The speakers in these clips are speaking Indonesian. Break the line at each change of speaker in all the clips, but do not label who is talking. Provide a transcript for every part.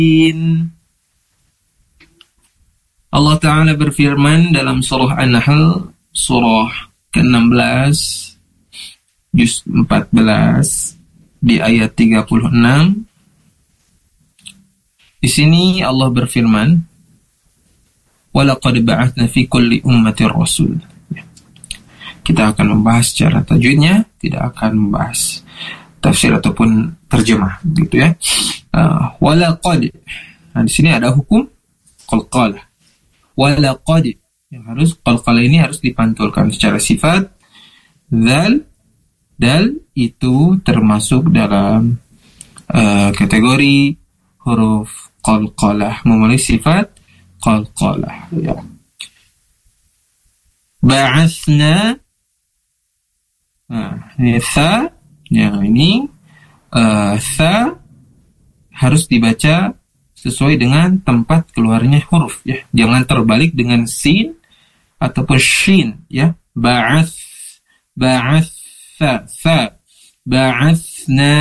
Allah Ta'ala berfirman dalam surah An-Nahl, surah ke-16, juz 14, di ayat 36. Di sini Allah berfirman, وَلَقَدْ بَعَثْنَا فِي كُلِّ أُمَّةٍ رَسُولٍ. Kita akan membahas secara tajwidnya, tidak akan membahas tafsir ataupun terjemah, gitu ya. Walaqad. Nah, di sini ada hukum qalqalah. Walaqad, yang harus qalqalah ini harus dipantulkan secara sifat. Dal itu termasuk dalam kategori huruf qalqalah, memiliki sifat qalqalah, ya. Ba'athna. Nah, ini tha. Yang ini tha harus dibaca sesuai dengan tempat keluarnya huruf, ya. Jangan terbalik dengan sin ataupun shin, ya. Fa. Ba'athna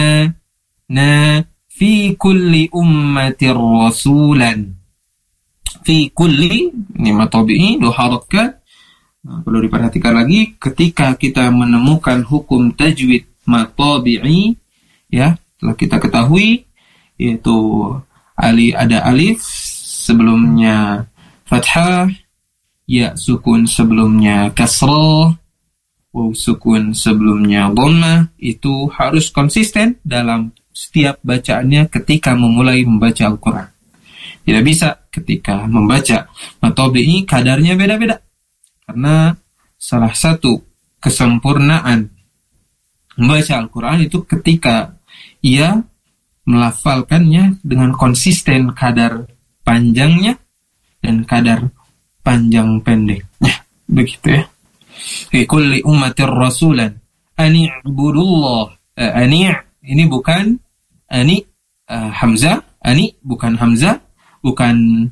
fi kulli ummatir rasulan. Fi kulli, ini matabi'i, dua harakat. Nah, perlu diperhatikan lagi ketika kita menemukan hukum tajwid matabi'i, ya, telah kita ketahui yaitu ada alif sebelumnya fathah, ya sukun sebelumnya kasrah, waw sukun sebelumnya dhammah. Itu harus konsisten dalam setiap bacaannya ketika memulai membaca Al-Quran. Tidak bisa ketika membaca matabi'i kadarnya beda-beda, karena salah satu kesempurnaan membaca Al-Quran itu ketika ia melafalkannya dengan konsisten kadar panjangnya dan kadar panjang pendeknya, begitu ya. Fi kulli ummatir rasulan ani'budullah. Ini bukan ani hamzah, ani bukan hamzah, bukan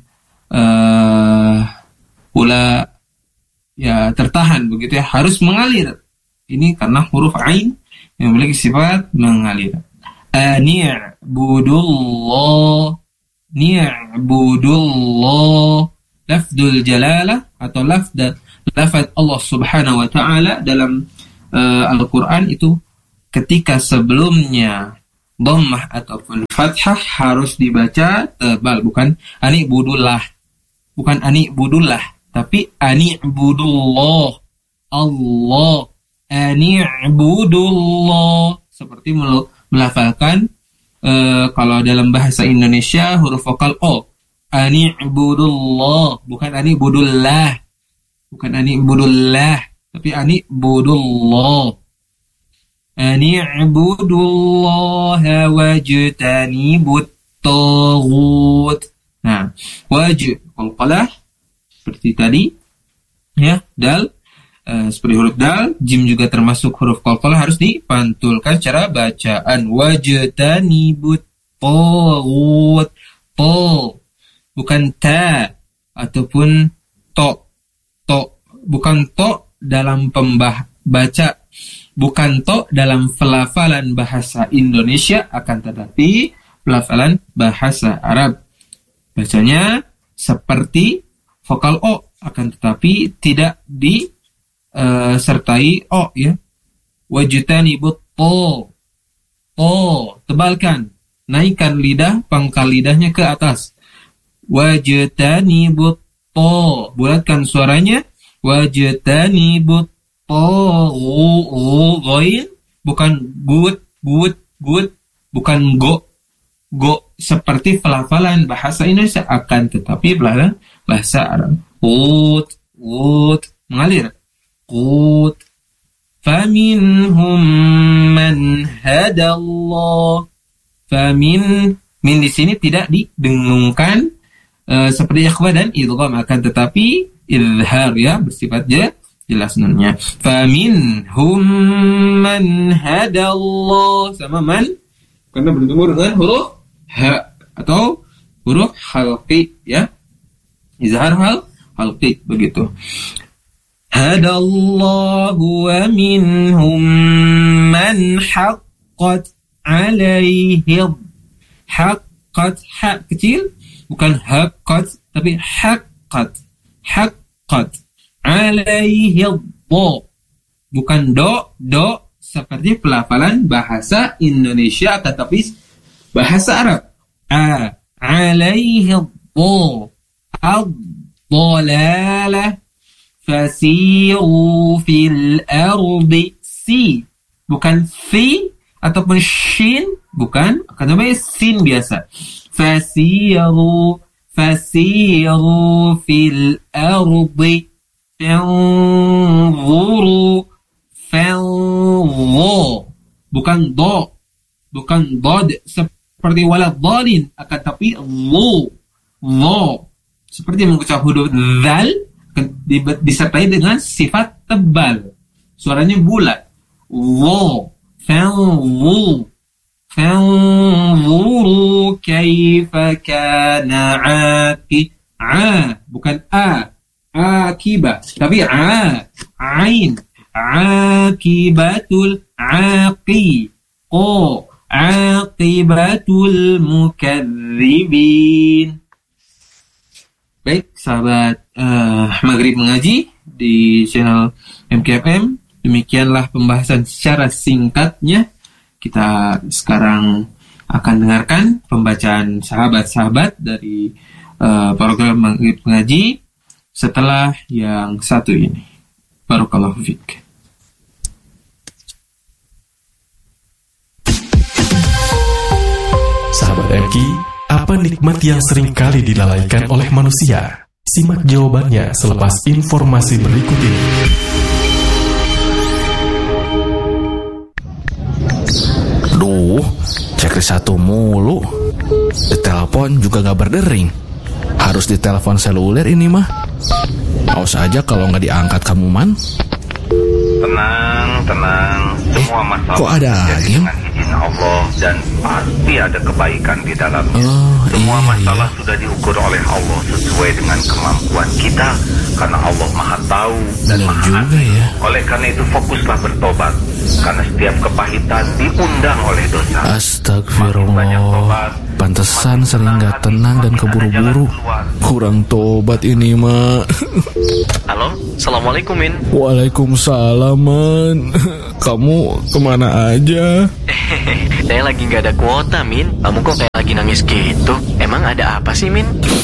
pula ya tertahan, begitu ya, harus mengalir. Ini karena huruf ain yang memiliki sifat mengalir. Ni'budullah. Lafdul jalalah atau lafad Allah subhanahu wa ta'ala dalam Al-Quran itu ketika sebelumnya dhammah ataupun fathah harus dibaca tebal, bukan ani'budullah, bukan ani'budullah, tapi ani'budullah. Allah, ani'budullah, seperti melafalkan kalau dalam bahasa Indonesia huruf vokal O, ani'budullah, bukan ani'budullah, bukan ani'budullah, tapi ani'budullah. Ani'budullaha wajtanibut taghut. Nah, qalqalah seperti tadi, ya, dal seperti huruf dal, jim juga termasuk huruf qalqalah, harus dipantulkan secara bacaan. Wajtanibut taghut. To, bukan ta ataupun to. Bukan to dalam baca, bukan to dalam pelafalan bahasa Indonesia, akan tetapi pelafalan bahasa Arab. Bacanya seperti vokal O, akan tetapi tidak disertai O, ya. Wajtanibut to. Tebalkan, naikkan lidah, pangkal lidahnya ke atas. Wajtanibut to, bulatkan suaranya. Wajtanibut ghain, bukan good, bukan go seperti pelafalan bahasa Indonesia, akan tetapi pelafalan bahasa Arab. Qut mengalir. Qut. Faminhum man hadallah. Min di sini tidak didengungkan seperti ikhfa dan idgham, akan tetapi izhar, ya, bersifat jelas nunnya. Faminhum man hadallah, sama man karena bertemu dengan huruf ha atau huruf halqi, ya, izhar halqi, begitu. Hadallahu wa minhum man haqqat alaihi haqqat, ha kecil, bukan haqqat, tapi haqqat, haqqat. Alaihi dha, bukan do seperti pelafalan bahasa Indonesia tetapi bahasa Arab. Alaihi dha, ad-dhalalah, fasiru fil ardi, si, bukan fi ataupun shin, bukan, akan namanya sin biasa. Fasiru fil ardi, fanzuru, bukan bukan dod seperti waladhdallin, akan tapi lo seperti mengucap huruf dzal disertai dengan sifat tebal, suaranya bulat. Fanzuru kaifa kana bukan akibah, tapi ain, akibatul aqibatul mukadzibin. Baik, sahabat Maghrib Mengaji di channel MKFM, demikianlah pembahasan secara singkatnya. Kita sekarang akan dengarkan pembacaan sahabat-sahabat dari program Maghrib Mengaji setelah yang satu ini. Barakallahu fiik.
Sahabat MK, apa nikmat yang sering kali dilalaikan oleh manusia? Simak jawabannya selepas informasi berikut ini.
Duh, cek satu mulu. Ditelepon juga gak berdering. Harus ditelepon seluler ini mah. Awas aja kalau gak diangkat kamu, Man.
Tenang. Semua masalah
kok ada angin?
dengan izin Allah dan pasti ada kebaikan di dalamnya. Semua masalah sudah diukur oleh Allah sesuai dengan kemampuan kita, karena Allah Maha Tahu dan
Benar
Maha
juga
Adil.
ya.
Oleh karena itu fokuslah bertobat, karena setiap kepahitan diundang oleh dosa.
Astagfirullah. Pantesan sering gak tenang dan keburu-buru. Kurang tobat ini mah.
Halo, Assalamualaikum, Min.
Waalaikumsalam, Man. Kamu kemana aja?
Saya lagi nggak ada kuota, Min. Kamu kok kayak lagi nangis gitu? Emang ada apa sih, Min?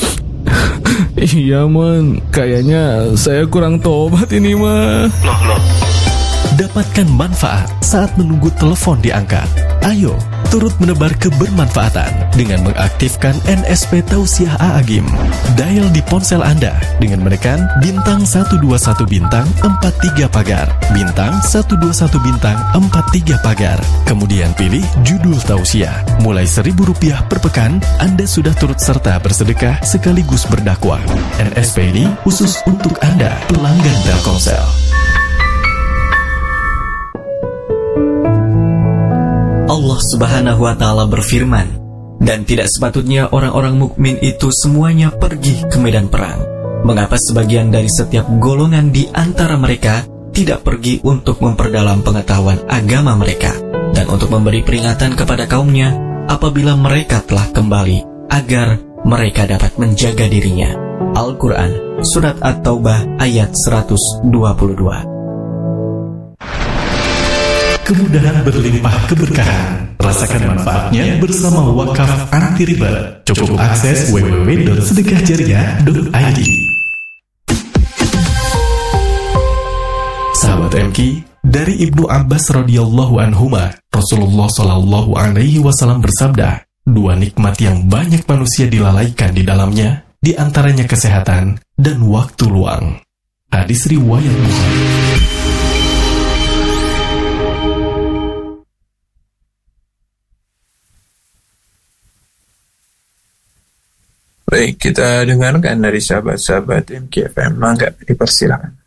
Iya, Man. Kayaknya saya kurang tobat ini mah.
Loh.
Dapatkan manfaat saat menunggu telepon diangkat. Ayo, turut menebar kebermanfaatan dengan mengaktifkan NSP Tausiah A'agim. Dial di ponsel Anda dengan menekan bintang 121 bintang 43 pagar, bintang 121 bintang 43 pagar. Kemudian pilih judul Tausiah. Mulai Rp1.000 per pekan, Anda sudah turut serta bersedekah sekaligus berdakwah. NSP ini khusus untuk Anda, pelanggan Telkomsel.
Allah Subhanahu wa Ta'ala berfirman, dan tidak sepatutnya orang-orang mukmin itu semuanya pergi ke medan perang. Mengapa sebagian dari setiap golongan di antara mereka tidak pergi untuk memperdalam pengetahuan agama mereka dan untuk memberi peringatan kepada kaumnya apabila mereka telah kembali, agar mereka dapat menjaga dirinya. Al-Quran, Surat At-Taubah ayat 122.
Kemudahan berlimpah keberkahan. Rasakan manfaatnya bersama Wakaf Anti Riba. Cukup akses www.sedekahjariah.id. Sahabat MK, dari Ibnu Abbas radhiyallahu anhuma, Rasulullah shallallahu alaihi wasallam bersabda, dua nikmat yang banyak manusia dilalaikan di dalamnya, di antaranya kesehatan dan waktu luang. Hadis riwayat Bukhari.
Baik, kita dengarkan dari sahabat-sahabat MKFM. Mangga, dipersilakan.